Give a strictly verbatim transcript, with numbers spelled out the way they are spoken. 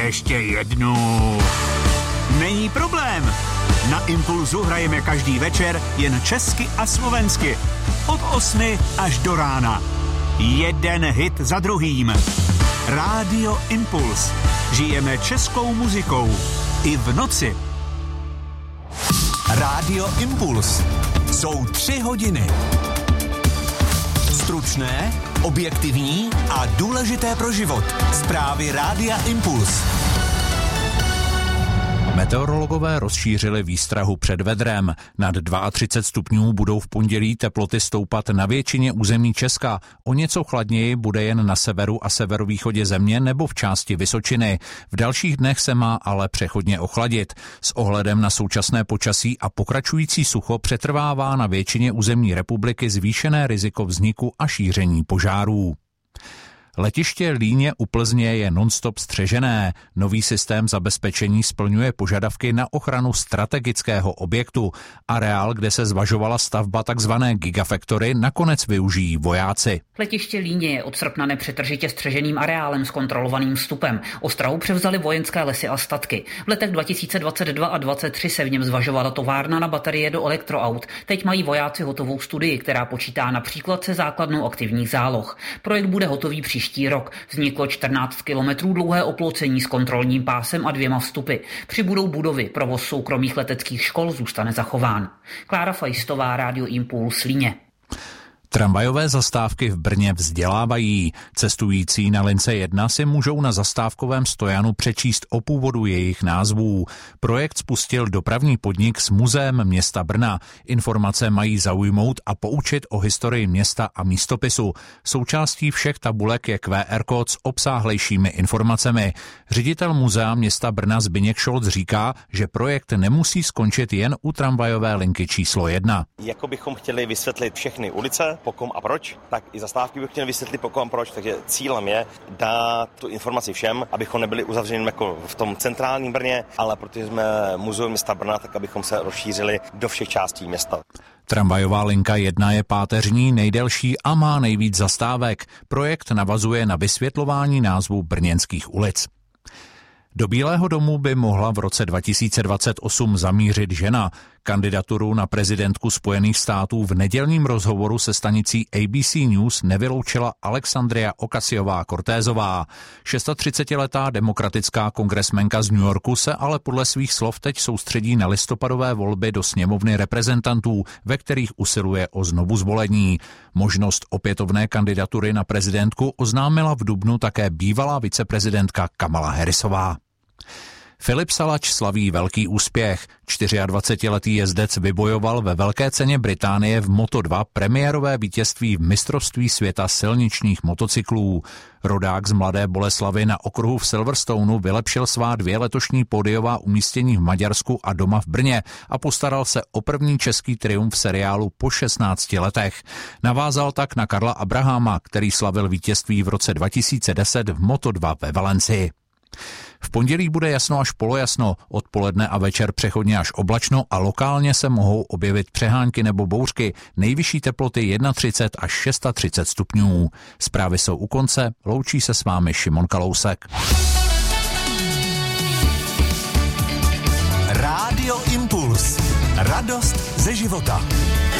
Ještě jednu. Není problém. Na Impulzu hrajeme každý večer jen česky a slovensky. Od osmi až do rána. Jeden hit za druhým. Rádio Impuls. Žijeme českou muzikou. I v noci. Rádio Impuls. Jsou tři hodiny. Stručné, objektivní a důležité pro život. Zprávy Rádia Impuls. Meteorologové rozšířili výstrahu před vedrem. Nad třicet dva stupňů budou v pondělí teploty stoupat na většině území Česka. O něco chladněji bude jen na severu a severovýchodě země nebo v části Vysočiny. V dalších dnech se má ale přechodně ochladit. S ohledem na současné počasí a pokračující sucho přetrvává na většině území republiky zvýšené riziko vzniku a šíření požárů. Letiště Líně u Plzně je non-stop střežené. Nový systém zabezpečení splňuje požadavky na ochranu strategického objektu. Areál, kde se zvažovala stavba tzv. Gigafactory, nakonec využijí vojáci. Letiště Líně je od srpna nepřetržitě střeženým areálem s kontrolovaným vstupem. Ostrahu převzaly vojenské lesy a statky. V letech dva tisíce dvacet dva a dvacet tři se v něm zvažovala továrna na baterie do elektroaut. Teď mají vojáci hotovou studii, která počítá například se základnou aktivních záloh. Projekt bude hotový příští Příští rok. Vzniklo čtrnáct kilometrů dlouhé oplocení s kontrolním pásem a dvěma vstupy. Přibudou budovy, provoz soukromých leteckých škol zůstane zachován. Klára Fajstová, Rádio Impuls, Líně. Tramvajové zastávky v Brně vzdělávají. Cestující na lince jedna si můžou na zastávkovém stojanu přečíst o původu jejich názvů. Projekt spustil dopravní podnik s Muzeem města Brna. Informace mají zaujmout a poučit o historii města a místopisu. Součástí všech tabulek je Q R kód s obsáhlejšími informacemi. Ředitel Muzea města Brna Zbyněk Šolc říká, že projekt nemusí skončit jen u tramvajové linky číslo jedna. Jako bychom chtěli vysvětlit všechny ulice, po kom a proč, tak i zastávky bych chtěl vysvětlit po kom a proč, takže cílem je dát tu informaci všem, abychom nebyli uzavřeni jako v tom centrálním Brně, ale protože jsme Muzeum města Brna, tak abychom se rozšířili do všech částí města. Tramvajová linka jedna je páteřní, nejdelší a má nejvíc zastávek. Projekt navazuje na vysvětlování názvů brněnských ulic. Do Bílého domu by mohla v roce dva tisíce dvacet osm zamířit žena. Kandidaturu na prezidentku Spojených států v nedělním rozhovoru se stanicí A B C News nevyloučila Alexandria Ocasio-Cortezová. třicetišestiletá demokratická kongresmenka z New Yorku se ale podle svých slov teď soustředí na listopadové volby do sněmovny reprezentantů, ve kterých usiluje o znovuzvolení. Možnost opětovné kandidatury na prezidentku oznámila v dubnu také bývalá viceprezidentka Kamala Harrisová. Filip Salač slaví velký úspěch. dvacetičtyřletý jezdec vybojoval ve Velké ceně Británie v Moto dva premiérové vítězství v mistrovství světa silničních motocyklů. Rodák z Mladé Boleslavi na okruhu v Silverstoneu vylepšil svá dvě letošní pódiová umístění v Maďarsku a doma v Brně a postaral se o první český triumf v seriálu po šestnácti letech. Navázal tak na Karla Abrahama, který slavil vítězství v roce dva tisíce deset v Moto dva ve Valencii. V pondělí bude jasno až polojasno, odpoledne a večer přechodně až oblačno a lokálně se mohou objevit přehánky nebo bouřky. Nejvyšší teploty třicet jedna až třicet šest stupňů. Zprávy jsou u konce, loučí se s vámi Šimon Kalousek. Rádio Impuls. Radost ze života.